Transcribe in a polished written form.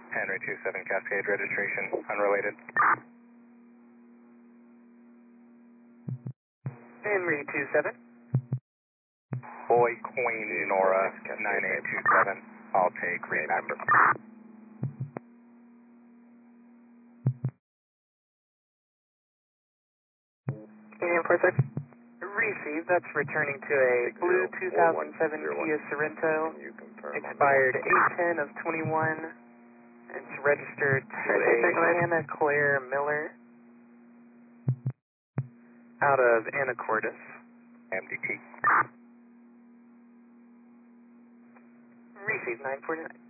Henry 27 Cascade registration, unrelated. Henry 27. Boy Queen Nora 9827. I'll take remember. Canadian 46. Received. That's returning to a blue 2007 Kia Sorento. Expired 8/10 of 21. It's registered to a Anna Claire Miller out of Anacortes. MDT. Received 949.